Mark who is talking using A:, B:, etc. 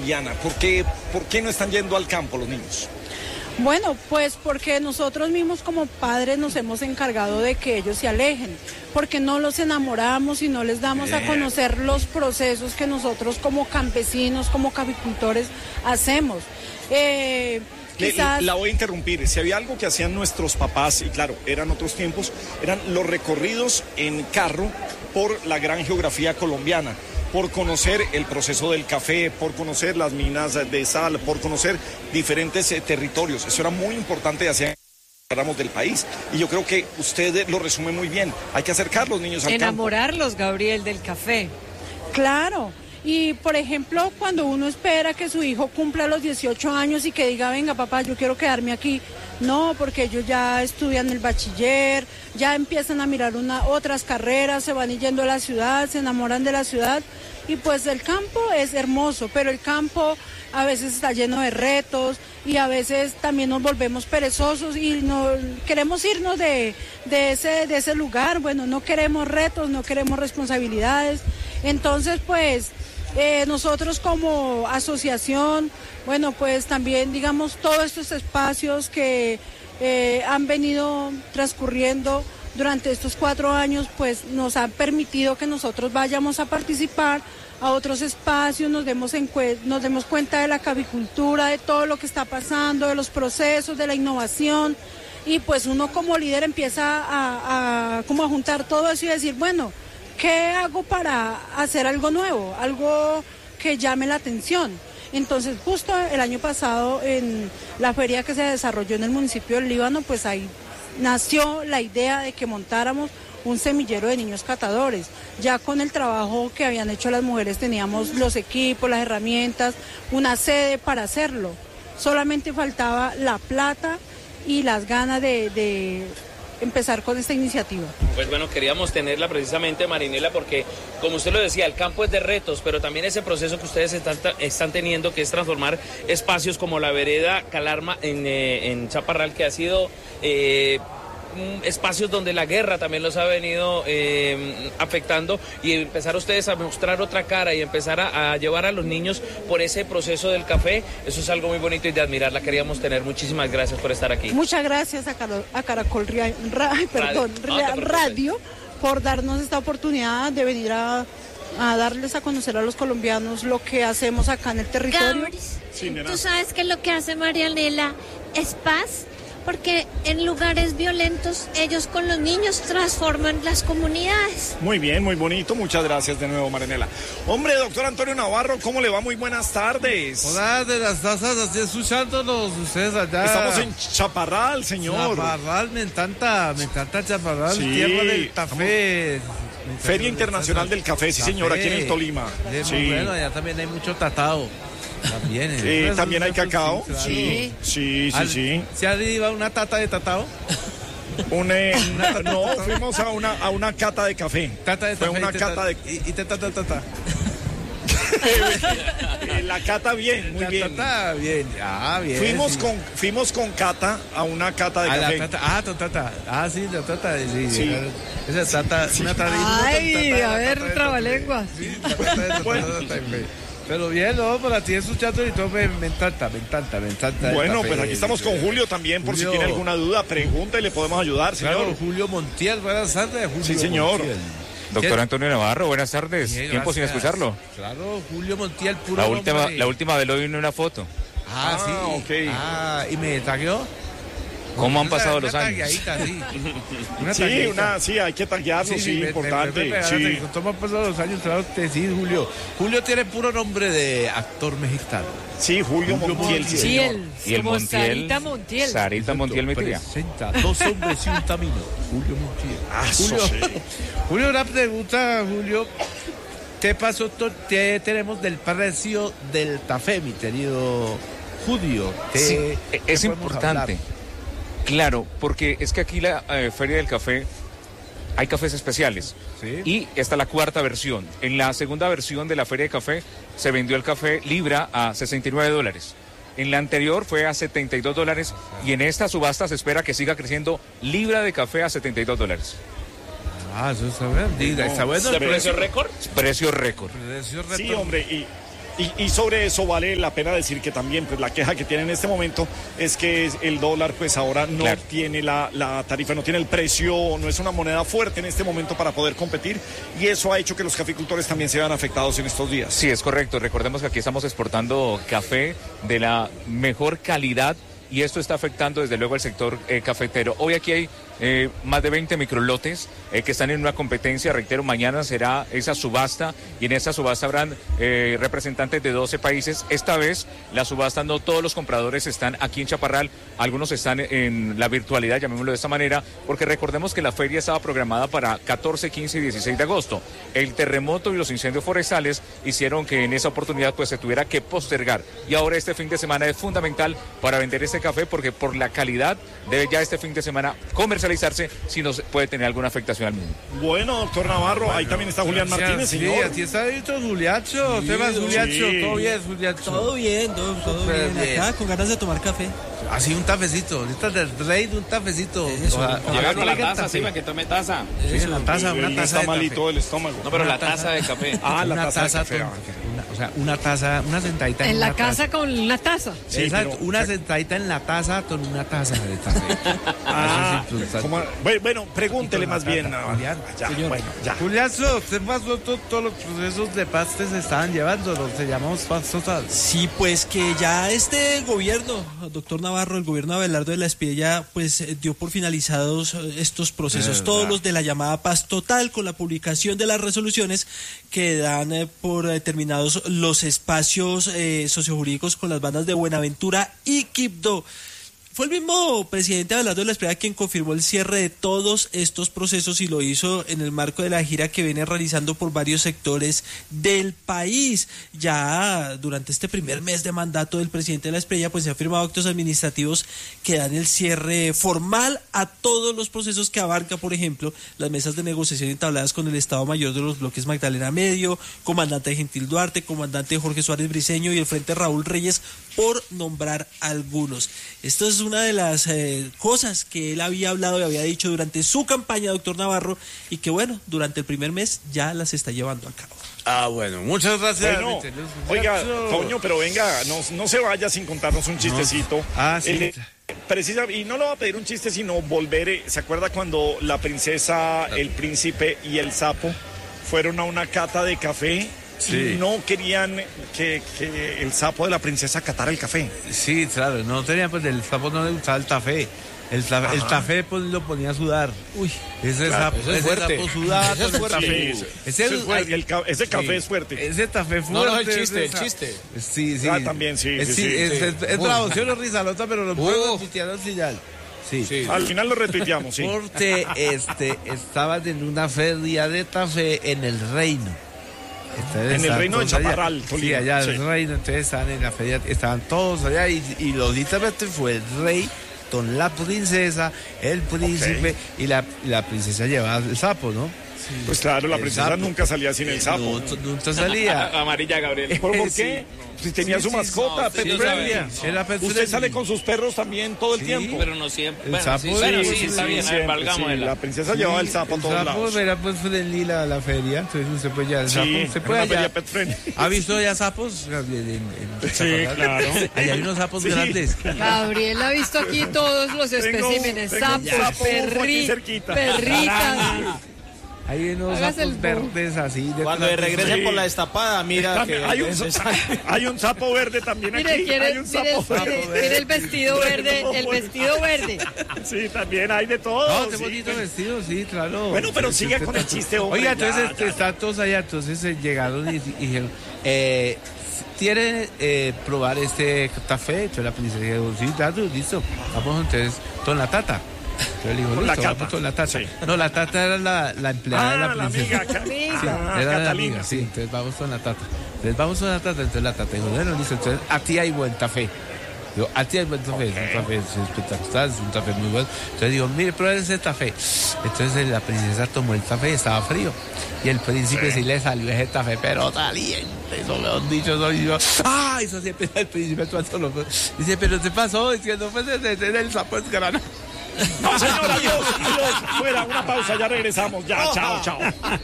A: colombiana? ¿Por qué no están yendo al campo los niños?
B: Bueno, pues porque nosotros mismos como padres nos hemos encargado de que ellos se alejen, porque no los enamoramos y no les damos a conocer los procesos que nosotros como campesinos, como caficultores hacemos.
A: La voy a interrumpir. Si había algo que hacían nuestros papás, y claro, eran otros tiempos, eran los recorridos en carro por la gran geografía colombiana, por conocer el proceso del café, por conocer las minas de sal, por conocer diferentes territorios. Eso era muy importante hacia ramos del país. Y yo creo que usted lo resume muy bien. Hay que acercar a los niños al campo.
C: Enamorarlos, Gabriel, del café.
B: Claro. Y, por ejemplo, cuando uno espera que su hijo cumpla los 18 años y que diga, venga, papá, yo quiero quedarme aquí. No, porque ellos ya estudian el bachiller, ya empiezan a mirar otras carreras, se van yendo a la ciudad, se enamoran de la ciudad. Y pues el campo es hermoso, pero el campo a veces está lleno de retos y a veces también nos volvemos perezosos y no queremos irnos de ese lugar. Bueno, no queremos retos, no queremos responsabilidades. Entonces, pues... nosotros como asociación, bueno, pues también digamos todos estos espacios que han venido transcurriendo durante estos 4 años, pues nos han permitido que nosotros vayamos a participar a otros espacios, nos demos cuenta de la caficultura, de todo lo que está pasando, de los procesos, de la innovación, y pues uno como líder empieza a juntar todo eso y decir, bueno, ¿qué hago para hacer algo nuevo, algo que llame la atención? Entonces, justo el año pasado, en la feria que se desarrolló en el municipio del Líbano, pues ahí nació la idea de que montáramos un semillero de niños catadores. Ya con el trabajo que habían hecho las mujeres teníamos los equipos, las herramientas, una sede para hacerlo. Solamente faltaba la plata y las ganas de empezar con esta iniciativa.
D: Pues bueno, queríamos tenerla precisamente, Marinela, porque como usted lo decía, el campo es de retos, pero también ese proceso que ustedes están teniendo, que es transformar espacios como la vereda Calarma en Chaparral, que ha sido espacios donde la guerra también los ha venido afectando, y empezar ustedes a mostrar otra cara y empezar a llevar a los niños por ese proceso del café, eso es algo muy bonito y de admirar. La queríamos tener. Muchísimas gracias por estar aquí.
B: Muchas gracias a Caracol Radio por darnos esta oportunidad de venir a darles a conocer a los colombianos lo que hacemos acá en el territorio.
E: Sí, tú sabes que lo que hace Marianela es paz, porque en lugares violentos ellos con los niños transforman las comunidades.
A: Muy bien, muy bonito. Muchas gracias de nuevo, Marinela. Hombre, doctor Antonio Navarro, ¿cómo le va? Muy buenas tardes.
F: Hola, de las tazas, así escuchándonos ustedes allá.
A: Estamos en Chaparral, señor.
F: Chaparral, me encanta Chaparral, sí, tierra del café.
A: Feria Internacional del Café, sí, señor, aquí en el Tolima.
F: Sí. Muy bueno, allá también hay mucho tatao. También,
A: también hay cacao.
F: Claro.
A: Sí.
F: ¿Se ha ido una tata de tatao?
A: No, fuimos a una cata de café.
F: Fue
A: una cata de...
F: Y tata.
A: La cata bien, muy bien.
F: Tata bien, bien.
A: Fuimos con Cata a una cata de café.
F: La tata. Sí, la tata. Sí. Esa tata, una tata.
C: Ay, a ver, trabalenguas.
F: Sí, pero bien, no, para ti escuchando y todo me encanta.
A: Bueno, pues aquí estamos con Julio también, por si tiene alguna duda, pregunta y le podemos ayudar, señor.
F: Claro, Julio Montiel, buenas tardes, Julio.
A: Sí, señor.
F: Montiel.
G: Doctor Antonio Navarro, buenas tardes. Bien, tiempo sin escucharlo.
F: Claro, Julio Montiel, puro
G: La última vez lo vi en una foto.
F: Sí.
A: Ok.
F: ¿Y me tagueó?
G: ¿Cómo han pasado los años?
A: Sí, hay que taguearlo, sí, importante.
F: ¿Cómo han pasado los años? Claro que sí, Julio. Julio tiene puro nombre de actor mexicano.
A: Sí, Julio Montiel, sí, señor.
G: Y el Montiel. Sarita Montiel, mi tía.
F: Presenta 2 hombres y un camino. Julio Montiel. Julio, una pregunta, Julio. ¿Qué pasó? ¿Qué tenemos del precio del café, mi querido Julio?
G: Sí, es importante. Claro, porque es que aquí la Feria del Café hay cafés especiales.
F: ¿Sí?
G: Y esta es la 4ª versión. En la segunda versión de la Feria de Café se vendió el café libra a $69. En la anterior fue a $72 y en esta subasta se espera que siga creciendo libra de café a $72.
F: Eso está bien. Está bueno.
D: ¿De precio récord?
G: Precio récord.
A: Sí, hombre, Y sobre eso vale la pena decir que también pues la queja que tiene en este momento es que el dólar pues ahora no tiene la tarifa, no tiene el precio, no es una moneda fuerte en este momento para poder competir, y eso ha hecho que los caficultores también se vean afectados en estos días.
G: Sí, es correcto. Recordemos que aquí estamos exportando café de la mejor calidad y esto está afectando desde luego al sector cafetero. Hoy aquí hay más de 20 microlotes que están en una competencia. Reitero, mañana será esa subasta y en esa subasta habrán representantes de 12 países. Esta vez la subasta no todos los compradores están aquí en Chaparral, algunos están en la virtualidad, llamémoslo de esta manera, porque recordemos que la feria estaba programada para 14, 15 y 16 de agosto. El terremoto y los incendios forestales hicieron que en esa oportunidad pues se tuviera que postergar, y ahora este fin de semana es fundamental para vender este café porque por la calidad debe ya este fin de semana comercializarse si no puede tener alguna afectación al mismo.
A: Bueno, doctor Navarro, ahí también está Julián Martínez, señor.
F: Sí, aquí está listo Juliacho. ¿Qué más, Juliacho?
A: Sí.
F: ¿Todo bien, Juliacho?
H: Todo bien, todo bien. Acá con ganas de tomar café.
F: Así un tafecito, ahorita del rey de un tafecito.
D: Llegando la taza, sí, para que tome taza.
F: Sí, la taza, una taza
A: está
F: de
A: malito
F: café.
A: del estómago.
D: No, pero la taza de café.
A: Ah, la
F: Una
A: taza de café.
F: o sea, una taza, una sentadita
C: En
F: en
C: la
F: una
C: casa
F: taza.
C: con una taza.
A: Sí,
F: Exacto,
A: pero-
F: una sentadita en la taza con una taza de café.
A: Ah,
F: Eso es importante.
A: bueno, pregúntele más bien.
F: Julián.
A: Ya, bueno, ya.
F: Juliazo, ¿usted pasó todos los procesos de paz que se estaban llevando? Los se llamamos paz total.
H: Sí, pues que ya este gobierno, doctor Navarro, el gobierno de Abelardo de la Espriella, pues dio por finalizados estos procesos, todos los de la llamada paz total, con la publicación de las resoluciones que dan por terminados los espacios sociojurídicos con las bandas de Buenaventura y Quibdó. Fue el mismo presidente Abelardo de la Espriella quien confirmó el cierre de todos estos procesos y lo hizo en el marco de la gira que viene realizando por varios sectores del país. Ya durante este primer mes de mandato del presidente de la Espriella, pues se han firmado actos administrativos que dan el cierre formal a todos los procesos que abarca, por ejemplo, las mesas de negociación entabladas con el Estado Mayor de los bloques Magdalena Medio, comandante Gentil Duarte, comandante Jorge Suárez Briceño y el Frente Raúl Reyes, por nombrar algunos. Esto es una de las cosas que él había hablado y había dicho durante su campaña, doctor Navarro, y que bueno, durante el primer mes ya las está llevando a cabo.
F: Ah, bueno, muchas gracias.
A: Bueno, oiga, Toño, pero venga, no se vaya sin contarnos un chistecito.
F: Ah, sí.
A: Y no le va a pedir un chiste, sino volver. ¿Se acuerda cuando la princesa, el príncipe y el sapo fueron a una cata de café?
F: Sí.
A: Y no querían que el sapo de la princesa catara el café.
F: Sí, claro, no tenía, pues el sapo no le gustaba el café. El café pues lo ponía a sudar.
H: Uy,
F: Ese
A: claro,
F: sapo,
H: eso es fuerte.
F: sapo sudaba
H: Eso es
F: con el
H: fuerte.
F: café.
A: Ese café es fuerte.
F: Ese café fuerte.
H: No, el chiste.
F: Sí.
A: Ah, también, sí.
F: Es bravo, sí, lo risalota, pero lo puedo retuitear al final. Sí.
A: Al final lo retuiteamos, sí.
F: Porque estaban en una feria de café en el Reino.
A: En el Reino de Chaparral,
F: Sí,
A: Tolima.
F: allá
A: Sí.
F: en el Reino, entonces estaban en la feria, estaban todos allá y lógicamente fue el rey con la princesa, el príncipe y la princesa llevaba el sapo, ¿no?
A: Pues claro, la
F: El
A: princesa
F: sapo.
A: nunca salía sin el sapo.
F: Nunca salía.
D: Amarilla, Gabriel.
A: ¿Por
F: Sí.
A: qué? Si tenía su mascota, Pet
D: sí,
A: Friendly.
F: Era pet
A: Usted
F: friendly.
A: sale con sus perros también todo el
F: Sí,
A: tiempo.
D: Pero no siempre.
F: El
D: Bueno,
F: sapo,
D: sí, bueno,
F: sí,
D: sí, está bien, a ver,
A: siempre,
D: valgámosla.
A: la princesa llevaba el sapo a todos
F: El sapo
A: lados.
F: era pues friendly la feria, entonces usted puede ya el sapo,
A: Sí,
F: se
A: era
F: puede
A: una feria
F: allá.
A: pet friendly.
F: ¿Ha visto ya sapos, Gabriel? En
A: Sí, claro.
F: Allá hay unos sapos
A: Sí.
F: grandes.
C: Gabriel ha visto aquí todos los
A: Tengo
C: especímenes,
A: un
C: sapos,
A: sapo aquí cerquita.
C: perritas.
F: Hay unos
C: Hágase el
F: sapos verdes así. De
H: cuando
F: plástico.
H: regresen
A: Sí.
H: por la destapada, mira
A: También
H: que
A: hay un sapo verde también
C: Mire,
A: aquí.
C: quiere,
A: Hay un sapo verde.
C: mire el vestido verde, el vestido verde.
A: Sí, también hay de todo.
F: No, qué
A: sí.
F: bonito vestido, sí, claro.
A: Bueno, pero
F: Sí,
A: siga
F: sí,
A: con
F: sí.
A: el chiste, hombre.
F: Oiga,
A: ya,
F: entonces
A: ya.
F: están todos allá, entonces llegaron y dijeron, ¿quieren probar este café? Entonces la princesa dijo, sí, claro, listo. Vamos entonces con la tata. Entonces le dijo,
A: Con la
F: listo,
A: cata.
F: vamos con la tata.
A: Sí.
F: No, la tata era la empleada de la
A: La
F: princesa.
A: amiga.
C: Amiga.
F: Sí,
A: Ah,
F: era la
A: Catalina,
F: amiga, sí, entonces vamos con la tata. Entonces la tata dijo, bueno, listo, entonces a ti hay buen café. Digo, a ti hay buen café, es un café espectacular, es un café muy bueno. Entonces digo, mire, prueben ese café. Entonces la princesa tomó el café, estaba frío. Y el príncipe sí le salió ese café, pero caliente, eso me han dicho, eso y yo, ¡ah! Eso siempre el príncipe dice, pero ¿qué pasó? Diciendo, pues el sapo es grana.
A: No, señor, adiós. Fuera, una pausa, ya regresamos. Ya, chao.